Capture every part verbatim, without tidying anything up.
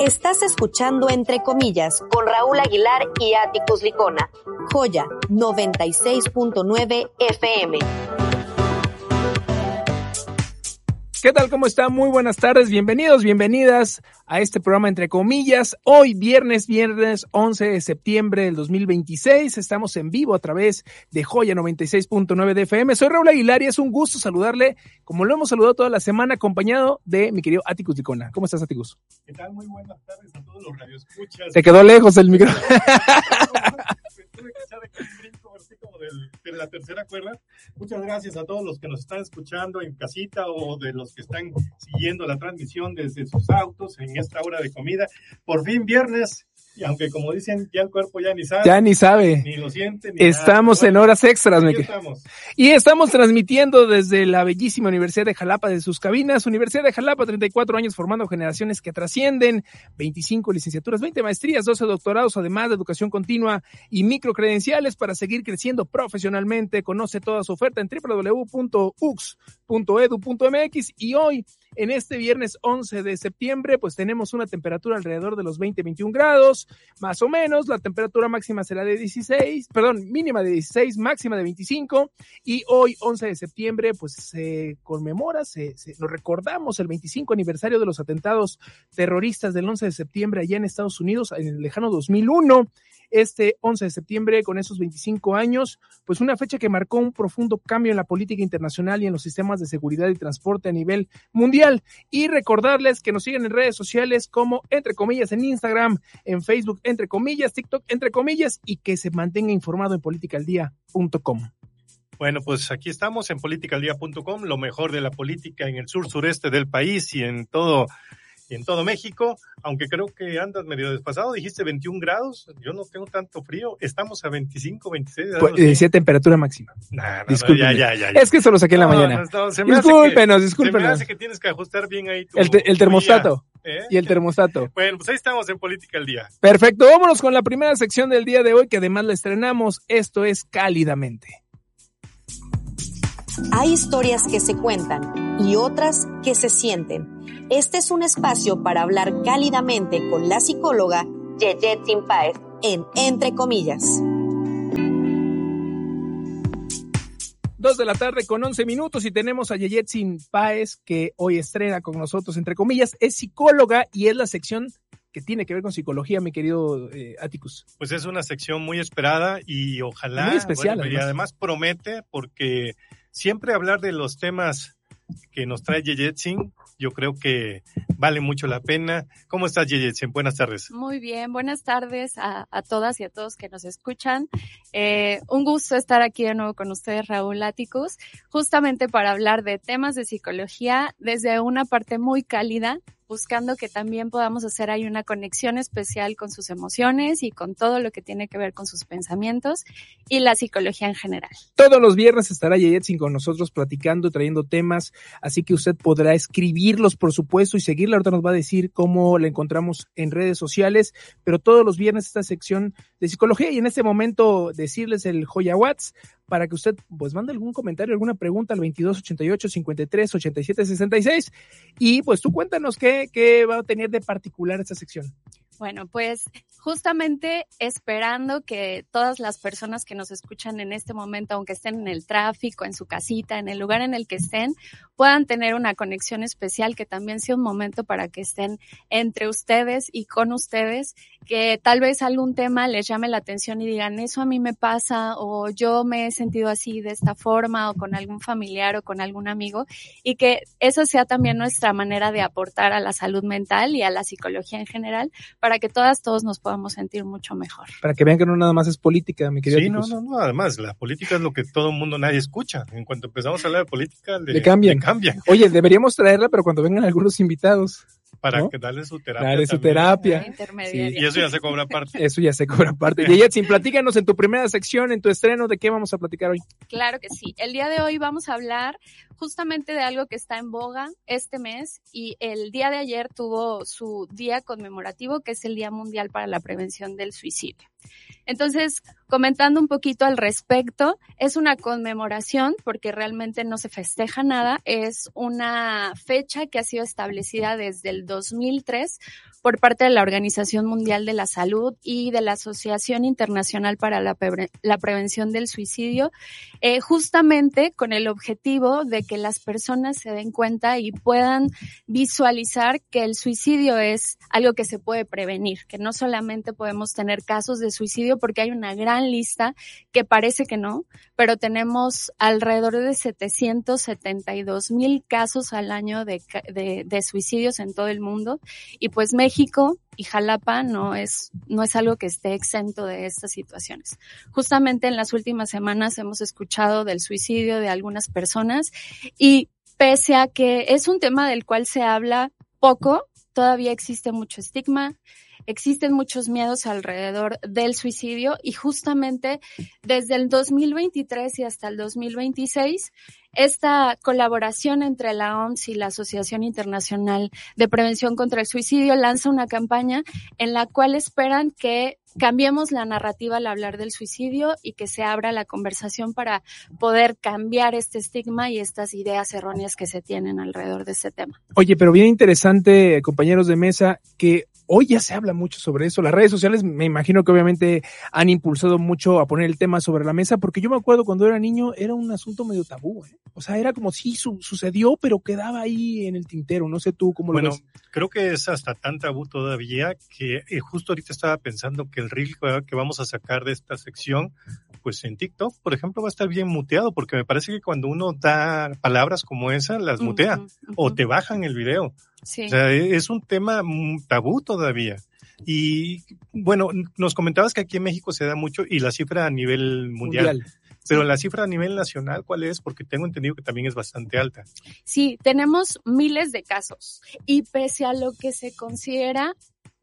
Estás escuchando Entre Comillas con Raúl Aguilar y Atticus Licona. Joya noventa y seis punto nueve F M. ¿Qué tal? ¿Cómo está? Muy buenas tardes, bienvenidos, bienvenidas a este programa Entre Comillas. Hoy viernes, viernes once de septiembre del dos mil veintiséis, estamos en vivo a través de Joya noventa y seis punto nueve de F M. Soy Raúl Aguilar y es un gusto saludarle, como lo hemos saludado toda la semana, acompañado de mi querido Atticus Licona. ¿Cómo estás, Atticus? ¿Qué tal? Muy buenas tardes a todos los radioescuchas. Te quedó lejos el micrófono. Tuve que echar aquí un brinco así como del, de la tercera cuerda. Muchas gracias a todos los que nos están escuchando en casita o de los que están siguiendo la transmisión desde sus autos en esta hora de comida. Por fin viernes, y aunque como dicen, ya el cuerpo ya ni sabe. Ya ni sabe. Ni lo siente. Ni estamos nada. en horas extras. Aquí me estamos. Y estamos transmitiendo desde la bellísima Universidad de Jalapa, de sus cabinas. Universidad de Jalapa, treinta y cuatro años formando generaciones que trascienden, veinticinco licenciaturas, veinte maestrías, doce doctorados, además de educación continua y microcredenciales para seguir creciendo profesionalmente. Conoce toda su oferta en doble u doble u doble u punto u x punto e d u punto m x y hoy, en este viernes once de septiembre, pues tenemos una temperatura alrededor de los veinte a veintiún grados, más o menos. La temperatura máxima será de dieciséis, perdón, mínima de dieciséis, máxima de veinticinco. Y hoy, once de septiembre, pues se conmemora, se, se, nos recordamos el veinticinco aniversario de los atentados terroristas del once de septiembre allá en Estados Unidos, en el lejano dos mil uno. Este once de septiembre, con esos veinticinco años, pues una fecha que marcó un profundo cambio en la política internacional y en los sistemas de seguridad y transporte a nivel mundial. Y recordarles que nos siguen en redes sociales como Entre Comillas en Instagram, en Facebook Entre Comillas, TikTok Entre Comillas, y que se mantenga informado en política al día punto com. Bueno, pues aquí estamos en política al día punto com, lo mejor de la política en el sur sureste del país y en todo y en todo México, aunque creo que andas medio desfasado, dijiste veintiún grados, yo no tengo tanto frío, estamos a veinticinco, veintiséis grados. Pues, decía temperatura máxima. Nah, no, Discúlpenme. no, ya, ya, ya. Es que eso lo saqué en la no, mañana. No, no, se me discúlpenos, hace que, discúlpenos. Se me hace que tienes que ajustar bien ahí tu, el, te, el termostato. ¿Eh? Y el termostato. Bueno, pues ahí estamos en Política al Día. Perfecto, vámonos con la primera sección del día de hoy, que además la estrenamos. Esto es Cálidamente. Hay historias que se cuentan y otras que se sienten. Este es un espacio para hablar cálidamente con la psicóloga Yeyetzin Páez en Entre Comillas. Dos de la tarde con once minutos y tenemos a Yeyetzin Páez, que hoy estrena con nosotros Entre Comillas. Es psicóloga y es la sección que tiene que ver con psicología, mi querido eh, Atticus. Pues es una sección muy esperada y ojalá, muy especial, bueno, y además promete, porque siempre hablar de los temas que nos trae Yeyetzin, yo creo que vale mucho la pena. ¿Cómo estás, Yeyetzin? Buenas tardes. Muy bien, buenas tardes a, a todas y a todos que nos escuchan. Eh, un gusto estar aquí de nuevo con ustedes, Raúl, Atticus, justamente para hablar de temas de psicología desde una parte muy cálida, buscando que también podamos hacer ahí una conexión especial con sus emociones y con todo lo que tiene que ver con sus pensamientos y la psicología en general. Todos los viernes estará Yeyetzin con nosotros platicando, trayendo temas, así que usted podrá escribirlos, por supuesto, y seguirla. Ahorita nos va a decir cómo la encontramos en redes sociales, pero todos los viernes esta sección de psicología, y en este momento decirles el Joya Whats para que usted pues mande algún comentario, alguna pregunta al veintidós ochenta y ocho cincuenta y tres ochenta y siete sesenta y seis, y pues tú cuéntanos qué, qué va a tener de particular esta sección. Bueno, pues justamente esperando que todas las personas que nos escuchan en este momento, aunque estén en el tráfico, en su casita, en el lugar en el que estén, puedan tener una conexión especial, que también sea un momento para que estén entre ustedes y con ustedes, que tal vez algún tema les llame la atención y digan, eso a mí me pasa, o yo me he sentido así de esta forma, o con algún familiar o con algún amigo, y que eso sea también nuestra manera de aportar a la salud mental y a la psicología en general, para que todas, todos nos podamos sentir mucho mejor. Para que vean que no nada más es política, mi querido. Sí, no, no, no, además, la política es lo que todo el mundo, nadie escucha. En cuanto empezamos a hablar de política, le, le cambian. Le cambian. Oye, deberíamos traerla, pero cuando vengan algunos invitados. Para ¿no? que darle su terapia. Darle su también. terapia. Sí. Y eso ya se cobra aparte. Eso ya se cobra aparte. Yeyetzin, platícanos en tu primera sección, en tu estreno, ¿de qué vamos a platicar hoy? Claro que sí. El día de hoy vamos a hablar justamente de algo que está en boga este mes, y el día de ayer tuvo su día conmemorativo, que es el Día Mundial para la Prevención del Suicidio. Entonces, comentando un poquito al respecto, es una conmemoración porque realmente no se festeja nada, es una fecha que ha sido establecida desde el dos mil tres por parte de la Organización Mundial de la Salud y de la Asociación Internacional para la, Pre- la Prevención del Suicidio, eh, justamente con el objetivo de que las personas se den cuenta y puedan visualizar que el suicidio es algo que se puede prevenir, que no solamente podemos tener casos de suicidio porque hay una gran lista que parece que no, pero tenemos alrededor de setecientos setenta y dos mil casos al año de, de, de suicidios en todo el mundo, y pues México México y Jalapa no es, no es algo que esté exento de estas situaciones. Justamente en las últimas semanas hemos escuchado del suicidio de algunas personas y pese a que es un tema del cual se habla poco, todavía existe mucho estigma, existen muchos miedos alrededor del suicidio y justamente desde el dos mil veintitrés y hasta el dos mil veintiséis esta colaboración entre la O M S y la Asociación Internacional de Prevención contra el Suicidio lanza una campaña en la cual esperan que cambiemos la narrativa al hablar del suicidio y que se abra la conversación para poder cambiar este estigma y estas ideas erróneas que se tienen alrededor de este tema. Oye, pero bien interesante, compañeros de mesa, que hoy ya se habla mucho sobre eso. Las redes sociales me imagino que obviamente han impulsado mucho a poner el tema sobre la mesa, porque yo me acuerdo cuando era niño era un asunto medio tabú, ¿eh? O sea, era como si su, sucedió, pero quedaba ahí en el tintero. No sé tú cómo lo bueno, ves. Bueno, creo que es hasta tan tabú todavía que eh, justo ahorita estaba pensando que el reel que vamos a sacar de esta sección, pues en TikTok, por ejemplo, va a estar bien muteado, porque me parece que cuando uno da palabras como esa, las mutea, uh-huh, uh-huh. o te bajan el video. Sí. O sea, es un tema tabú todavía. Y bueno, nos comentabas que aquí en México se da mucho y la cifra a nivel mundial. mundial. Pero la cifra a nivel nacional, ¿cuál es? Porque tengo entendido que también es bastante alta. Sí, tenemos miles de casos y pese a lo que se considera,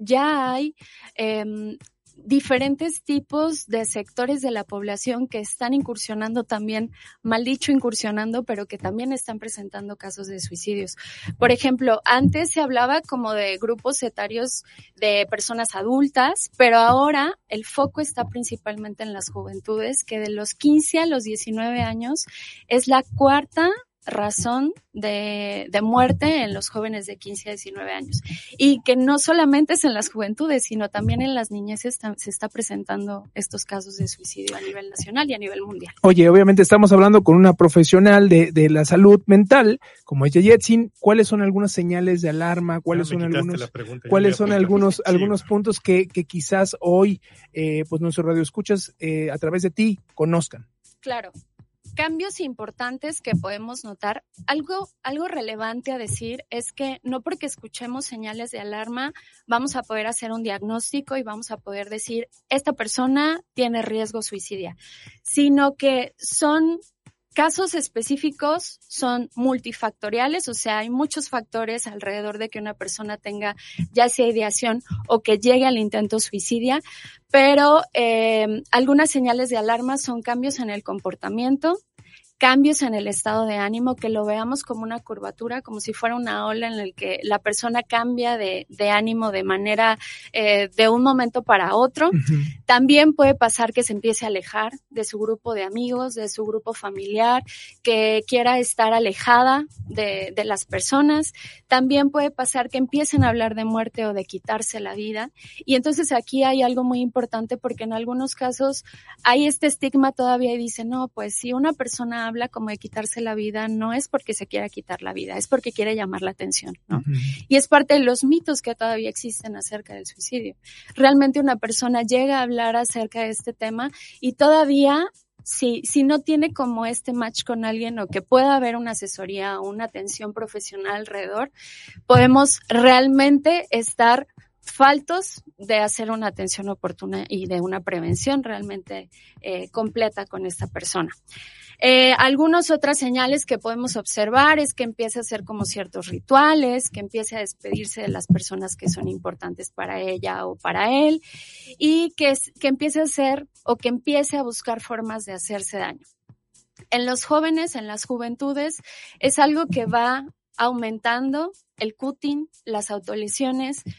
ya hay eh, diferentes tipos de sectores de la población que están incursionando también, mal dicho incursionando, pero que también están presentando casos de suicidios. Por ejemplo, antes se hablaba como de grupos etarios de personas adultas, pero ahora el foco está principalmente en las juventudes, que de los quince a los diecinueve años es la cuarta razón de, de muerte en los jóvenes de quince a diecinueve años, y que no solamente es en las juventudes, sino también en las niñeces está, se está presentando estos casos de suicidio a nivel nacional y a nivel mundial. Oye, obviamente estamos hablando con una profesional de, de la salud mental, como es Yeyetzin. ¿Cuáles son algunas señales de alarma? ¿Cuáles son algunos, cuáles son algunos, sí. algunos puntos que, que quizás hoy, eh, pues nuestros radioescuchas eh, a través de ti conozcan? Claro. Cambios importantes que podemos notar. Algo, algo relevante a decir es que no porque escuchemos señales de alarma vamos a poder hacer un diagnóstico y vamos a poder decir esta persona tiene riesgo suicidio, sino que son casos específicos, son multifactoriales, o sea, hay muchos factores alrededor de que una persona tenga ya sea ideación o que llegue al intento suicidio, pero eh, algunas señales de alarma son cambios en el comportamiento, cambios en el estado de ánimo, que lo veamos como una curvatura, como si fuera una ola en el que la persona cambia de, de ánimo de manera, eh, de un momento para otro. Uh-huh. También puede pasar que se empiece a alejar de su grupo de amigos, de su grupo familiar, que quiera estar alejada de, de las personas. También puede pasar que empiecen a hablar de muerte o de quitarse la vida. Y entonces aquí hay algo muy importante, porque en algunos casos hay este estigma todavía y dicen, no, pues si una persona habla como de quitarse la vida, no es porque se quiera quitar la vida, es porque quiere llamar la atención, ¿no? Uh-huh. Y es parte de los mitos que todavía existen acerca del suicidio. Realmente una persona llega a hablar acerca de este tema y todavía, si, si no tiene como este match con alguien o que pueda haber una asesoría o una atención profesional alrededor, podemos realmente estar faltos de hacer una atención oportuna y de una prevención realmente eh, completa con esta persona. Eh, algunas otras señales que podemos observar es que empiece a hacer como ciertos rituales, que empiece a despedirse de las personas que son importantes para ella o para él, y que, que empiece a hacer o que empiece a buscar formas de hacerse daño. En los jóvenes, en las juventudes, es algo que va aumentando el cutting, las autolesiones.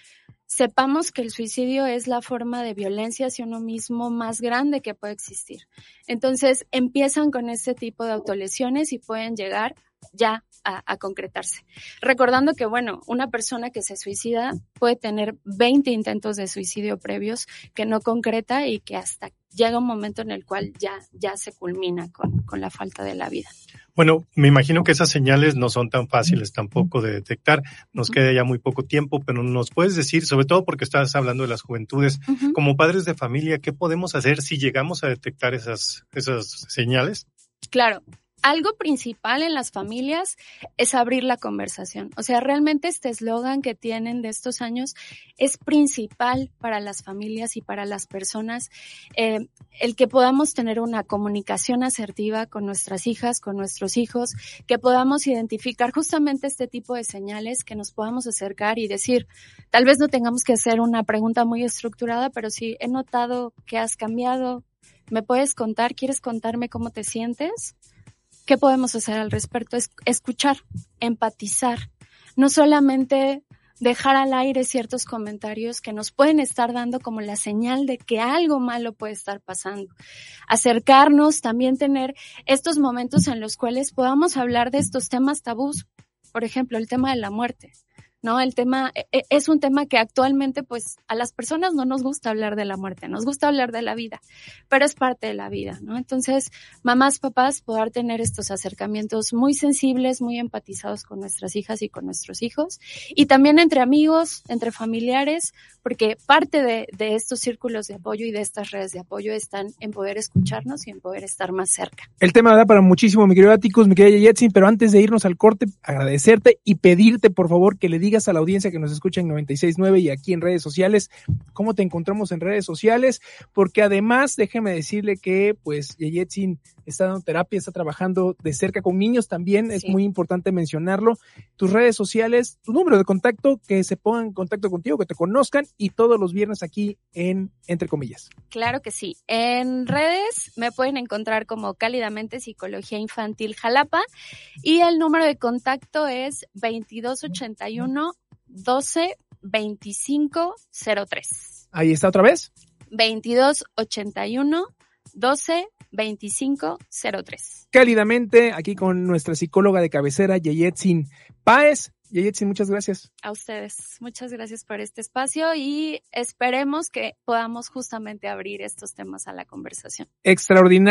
sepamos que el suicidio es la forma de violencia hacia uno mismo más grande que puede existir. Entonces, empiezan con este tipo de autolesiones y pueden llegar ya a, a concretarse. Recordando que, bueno, una persona que se suicida puede tener veinte intentos de suicidio previos que no concreta y que hasta llega un momento en el cual ya, ya se culmina con, con la falta de la vida. Bueno, me imagino que esas señales no son tan fáciles tampoco de detectar. Nos uh-huh. queda ya muy poco tiempo, pero nos puedes decir, sobre todo porque estás hablando de las juventudes, uh-huh. como padres de familia, ¿qué podemos hacer si llegamos a detectar esas, esas señales? Claro. Algo principal en las familias es abrir la conversación. O sea, realmente este eslogan que tienen de estos años es principal para las familias y para las personas. Eh, el que podamos tener una comunicación asertiva con nuestras hijas, con nuestros hijos, que podamos identificar justamente este tipo de señales, que nos podamos acercar y decir, tal vez no tengamos que hacer una pregunta muy estructurada, pero sí, he notado que has cambiado. ¿Me puedes contar? ¿Quieres contarme cómo te sientes? ¿Qué podemos hacer al respecto? Es escuchar, empatizar, no solamente dejar al aire ciertos comentarios que nos pueden estar dando como la señal de que algo malo puede estar pasando. Acercarnos, también tener estos momentos en los cuales podamos hablar de estos temas tabús, por ejemplo, el tema de la muerte. ¿No? El tema es un tema que actualmente, pues, a las personas no nos gusta hablar de la muerte, nos gusta hablar de la vida, pero es parte de la vida, ¿no? Entonces, mamás, papás, poder tener estos acercamientos muy sensibles, muy empatizados con nuestras hijas y con nuestros hijos, y también entre amigos, entre familiares, porque parte de, de estos círculos de apoyo y de estas redes de apoyo están en poder escucharnos y en poder estar más cerca. El tema da para muchísimo, mi querido Atticus, mi querida Yeyetzin, pero antes de irnos al corte, agradecerte y pedirte, por favor, que le digas a la audiencia que nos escucha en noventa y seis punto nueve y aquí en redes sociales, cómo te encontramos en redes sociales, porque además, déjeme decirle que, pues, Yeyetzin está dando terapia, está trabajando de cerca con niños también, sí. Es muy importante mencionarlo. Tus redes sociales, tu número de contacto, que se pongan en contacto contigo, que te conozcan, y todos los viernes aquí en Entre Comillas. Claro que sí. En redes me pueden encontrar como Cálidamente Psicología Infantil Jalapa, y el número de contacto es veintidós ochenta y uno doce veinticinco cero tres. Ahí está otra vez. veintidós ochenta y uno doce veinticinco cero tres. Cálidamente, aquí con nuestra psicóloga de cabecera, Yeyetzin Páez. Yeyetzin, muchas gracias. A ustedes, muchas gracias por este espacio y esperemos que podamos justamente abrir estos temas a la conversación. Extraordinario.